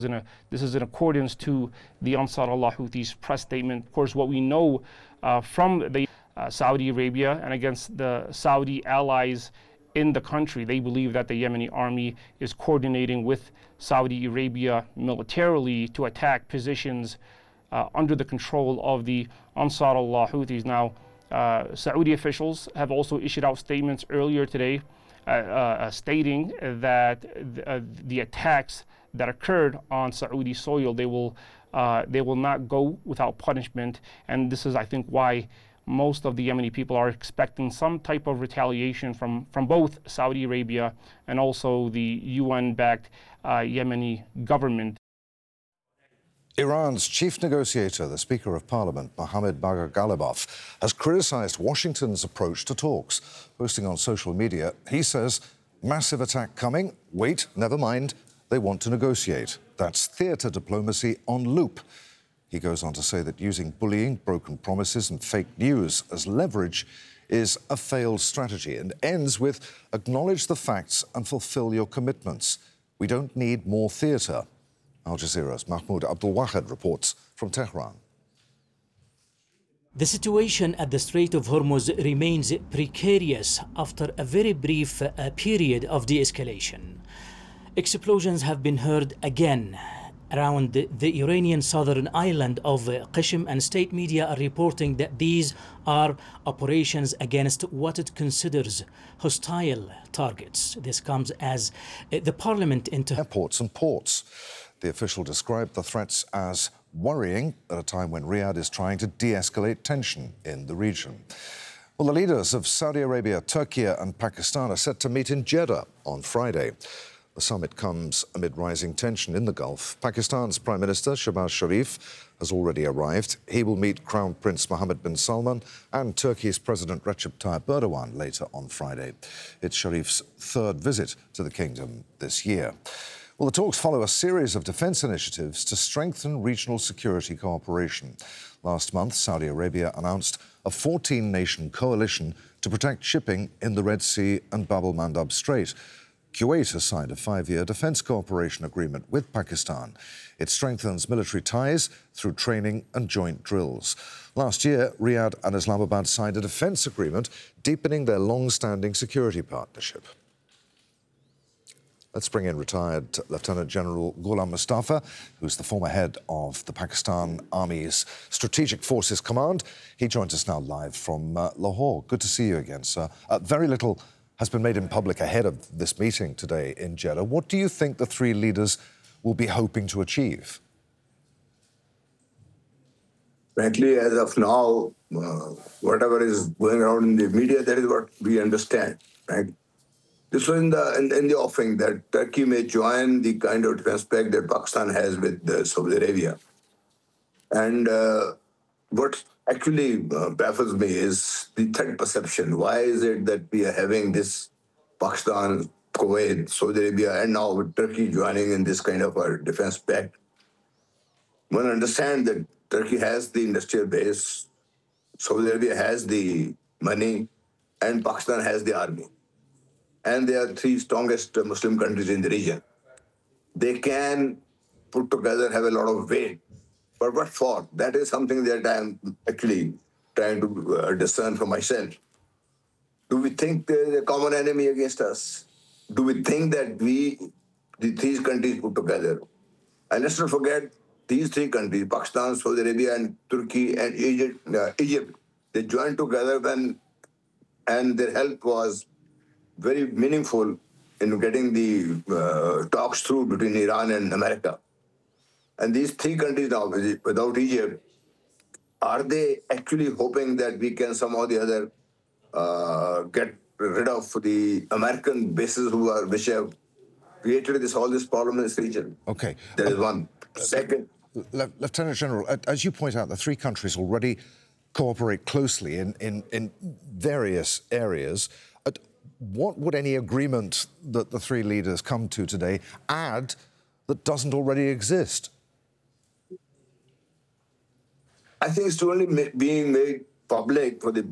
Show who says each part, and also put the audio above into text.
Speaker 1: This is in accordance to the Ansar Allah Houthis press statement. Of course, what we know from the Saudi Arabia and against the Saudi allies in the country, they believe that the Yemeni army is coordinating with Saudi Arabia militarily to attack positions under the control of the Ansar Allah Houthis. Now, Saudi officials have also issued out statements earlier today stating that the attacks that occurred on Saudi soil, they will not go without punishment. And this is, I think, why most of the Yemeni people are expecting some type of retaliation from both Saudi Arabia and also the UN-backed Yemeni government.
Speaker 2: Iran's chief negotiator, the Speaker of Parliament, Mohammad Bagher Ghalibaf, has criticized Washington's approach to talks. Posting on social media, he says, massive attack coming, wait, never mind, they want to negotiate. That's theatre diplomacy on loop. He goes on to say that using bullying, broken promises and fake news as leverage is a failed strategy, and ends with acknowledge the facts and fulfill your commitments. We don't need more theatre. Al Jazeera's Mahmoud Abdul Wahed reports from Tehran.
Speaker 3: The situation at the Strait of Hormuz remains precarious after a very brief period of de-escalation. Explosions have been heard again around the Iranian southern island of Qishm, and state media are reporting that these are operations against what it considers hostile targets. This comes as the parliament into
Speaker 2: airports and ports. The official described the threats as worrying at a time when Riyadh is trying to de-escalate tension in the region. Well, the leaders of Saudi Arabia, Turkey and Pakistan are set to meet in Jeddah on Friday. The summit comes amid rising tension in the Gulf. Pakistan's Prime Minister, Shehbaz Sharif, has already arrived. He will meet Crown Prince Mohammed bin Salman and Turkey's President Recep Tayyip Erdogan later on Friday. It's Sharif's third visit to the kingdom this year. Well, the talks follow a series of defence initiatives to strengthen regional security cooperation. Last month, Saudi Arabia announced a 14-nation coalition to protect shipping in the Red Sea and Bab el-Mandab Strait. Kuwait has signed a 5-year defence cooperation agreement with Pakistan. It strengthens military ties through training and joint drills. Last year, Riyadh and Islamabad signed a defence agreement deepening their long-standing security partnership. Let's bring in retired Lieutenant General Ghulam Mustafa, who's the former head of the Pakistan Army's Strategic Forces Command. He joins us now live from Lahore. Good to see you again, sir. Very little has been made in public ahead of this meeting today in Jeddah. What do you think the three leaders will be hoping to achieve?
Speaker 4: Frankly, as of now, whatever is going around in the media, that is what we understand, right? This was in the offing that Turkey may join the kind of defense pact that Pakistan has with Saudi Arabia. And what actually baffles me is the threat perception. Why is it that we are having this Pakistan, Kuwait, Saudi Arabia, and now with Turkey joining in this kind of a defense pact? One understands that Turkey has the industrial base, Saudi Arabia has the money, and Pakistan has the army. And they are three strongest Muslim countries in the region. They can put together, have a lot of weight. But what for? That is something that I am actually trying to discern for myself. Do we think there is a common enemy against us? Do we think that the three countries put together? And let's not forget, these three countries, Pakistan, Saudi Arabia, and Turkey, and Egypt, they joined together and their help was very meaningful in getting the talks through between Iran and America. And these three countries now, without Egypt, are they actually hoping that we can somehow or the other get rid of the American bases which have created all this problem in this region?
Speaker 2: Okay.
Speaker 4: That is one. Second.
Speaker 2: Lieutenant General, as you point out, the three countries already cooperate closely in various areas. What would any agreement that the three leaders come to today add that doesn't already exist?
Speaker 4: I think it's only being made public for the